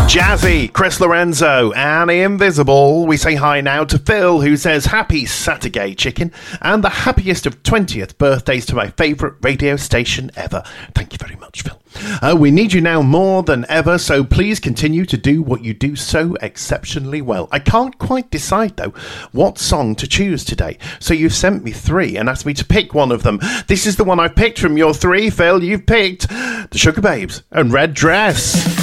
Jazzy, Chris Lorenzo, Annie Invisible. We say hi now to Phil, who says happy Saturday chicken and the happiest of 20th birthdays to my favourite radio station ever. Thank you very much, Phil. We need you now more than ever, so please continue to do what you do so exceptionally well. I can't quite decide, though, what song to choose today, so you've sent me 3 and asked me to pick one of them. This is the one I've picked from your 3, Phil. You've picked The Sugar Babes and Red Dress.